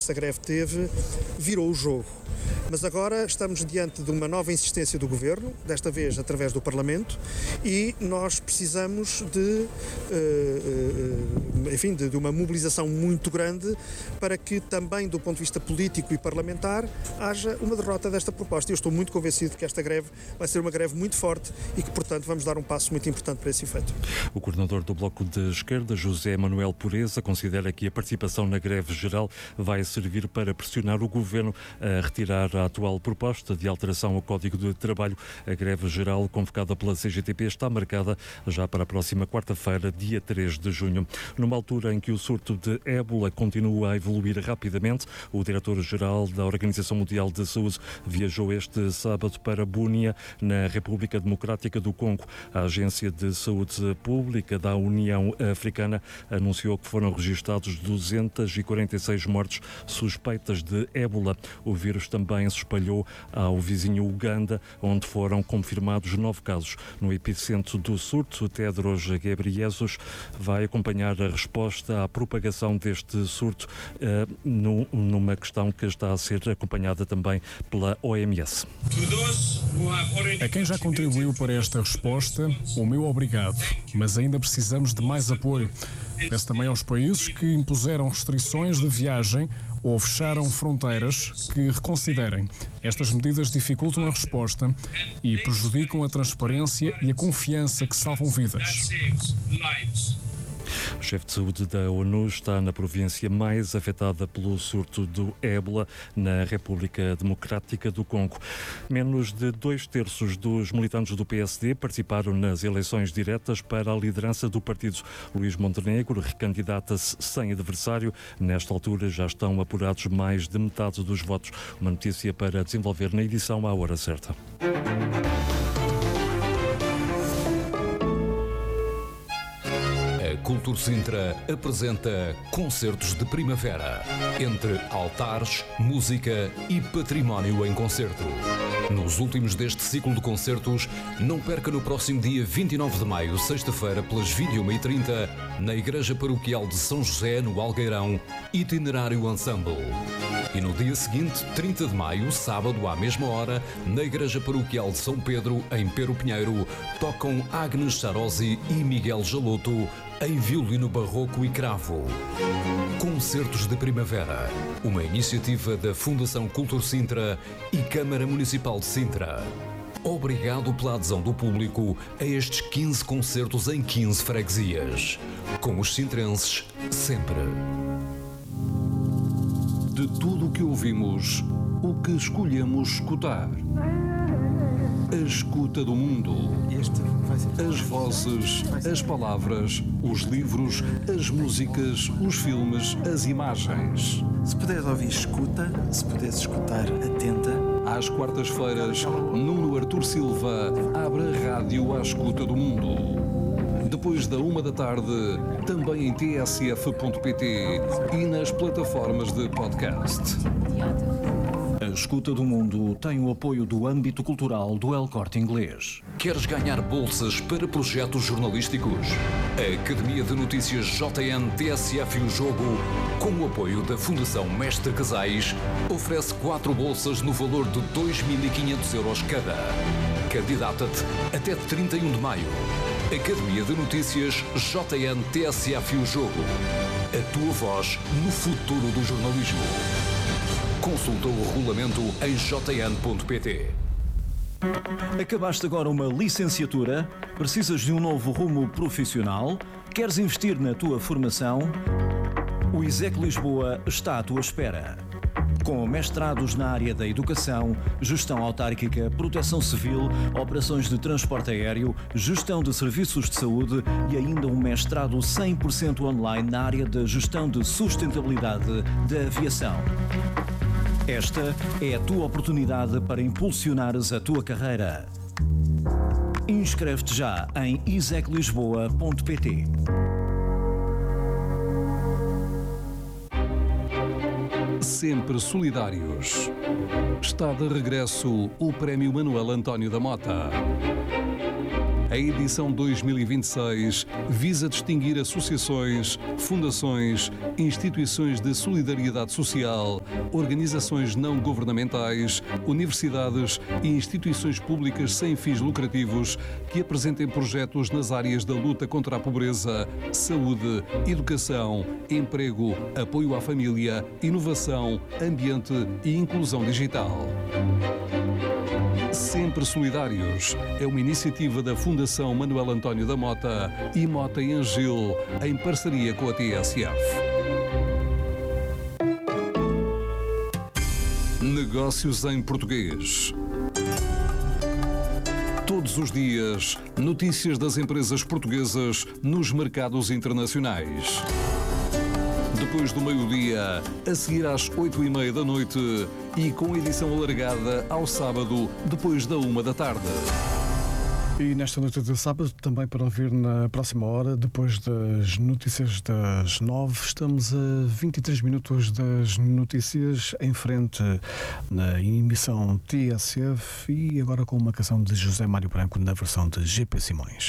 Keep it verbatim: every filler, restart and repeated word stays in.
essa greve teve, virou o jogo. Mas agora estamos diante de uma nova insistência do Governo, desta vez através do Parlamento, e nós precisamos de, enfim, de uma mobilização muito grande para que também do ponto de vista político e parlamentar haja uma derrota desta proposta. Eu estou muito convencido que esta greve vai ser uma greve muito forte e que, portanto, vamos dar um passo muito importante para esse efeito. O coordenador do Bloco de Esquerda, José Manuel Pureza, considera que a participação na greve geral vai servir para pressionar o Governo a retirar a atual proposta de alteração ao Código de Trabalho. A greve geral convocada pela C G T P está marcada já para a próxima quarta-feira, dia três de junho. Numa altura em que o surto de ébola continua a evoluir rapidamente, o diretor-geral da Organização Mundial de Saúde viajou este sábado para Bunia, na República Democrática do Congo. A Agência de Saúde Pública da União Africana anunciou que foram registados duzentas e quarenta e seis mortes suspeitas de ébola. O vírus também se espalhou ao vizinho Uganda, onde foram confirmados nove casos. No epicentro do surto, Tedros Ghebreyesus vai acompanhar a resposta à propagação deste surto uh, no, numa questão que está a ser acompanhada também pela O M S. A quem já contribuiu para esta resposta, o meu obrigado, mas ainda precisamos de mais apoio. Peço também aos países que impuseram restrições de viagem ou fecharam fronteiras que reconsiderem. Estas medidas dificultam a resposta e prejudicam a transparência e a confiança que salvam vidas. O chefe de saúde da ONU está na província mais afetada pelo surto do ébola, na República Democrática do Congo. Menos de dois terços dos militantes do P S D participaram nas eleições diretas para a liderança do partido. Luís Montenegro recandidata-se sem adversário. Nesta altura já estão apurados mais de metade dos votos. Uma notícia para desenvolver na edição à hora certa. Cultura Sintra apresenta Concertos de Primavera, entre altares, música e património em concerto. Nos últimos deste ciclo de concertos, não perca no próximo dia vinte e nove de maio, sexta-feira, pelas vinte e uma e trinta, na Igreja Paroquial de São José, no Algueirão, Itinerário Ensemble. E no dia seguinte, trinta de maio, sábado, à mesma hora, na Igreja Paroquial de São Pedro, em Pero Pinheiro, tocam Agnes Charosi e Miguel Jaloto em violino barroco e cravo. Concertos de Primavera, uma iniciativa da Fundação Cultura Sintra e Câmara Municipal de Sintra. Obrigado pela adesão do público a estes quinze concertos em quinze freguesias. Com os sintrenses, sempre. De tudo o que ouvimos, o que escolhemos escutar. A escuta do mundo. As vozes, as palavras, os livros, as músicas, os filmes, as imagens. Se puderes ouvir, escuta. Se puderes escutar, atenta. Às quartas-feiras, Nuno Artur Silva abre a rádio à escuta do mundo. Depois da uma da tarde, também em t s f ponto p t e nas plataformas de podcast. A Escuta do Mundo tem o apoio do âmbito cultural do El Corte Inglês. Queres ganhar bolsas para projetos jornalísticos? A Academia de Notícias J N T S F e o Jogo, com o apoio da Fundação Mestre Casais, oferece quatro bolsas no valor de dois mil e quinhentos euros cada. Candidata-te até trinta e um de maio. Academia de Notícias J N T S F e o Jogo. A tua voz no futuro do jornalismo. Consulta o regulamento em j n ponto p t. Acabaste agora uma licenciatura? Precisas de um novo rumo profissional? Queres investir na tua formação? O ISEC Lisboa está à tua espera. Com mestrados na área da educação, gestão autárquica, proteção civil, operações de transporte aéreo, gestão de serviços de saúde e ainda um mestrado cem por cento online na área da gestão de sustentabilidade da aviação. Esta é a tua oportunidade para impulsionares a tua carreira. Inscreve-te já em isec lisboa ponto p t. Sempre solidários. Está de regresso o Prémio Manuel António da Mota. A edição dois mil e vinte e seis visa distinguir associações, fundações, instituições de solidariedade social, organizações não governamentais, universidades e instituições públicas sem fins lucrativos que apresentem projetos nas áreas da luta contra a pobreza, saúde, educação, emprego, apoio à família, inovação, ambiente e inclusão digital. Sempre Solidários é uma iniciativa da Fundação Manuel António da Mota e Mota e Angil, em parceria com a T S F. Negócios em português. Todos os dias, notícias das empresas portuguesas nos mercados internacionais. Depois do meio-dia, a seguir às oito e meia da noite e com edição alargada ao sábado, depois da uma da tarde. E nesta noite de sábado, também para ouvir na próxima hora, depois das notícias das nove, estamos a vinte e três minutos das notícias em frente na emissão T S F e agora com uma canção de José Mário Branco na versão de G P Simões.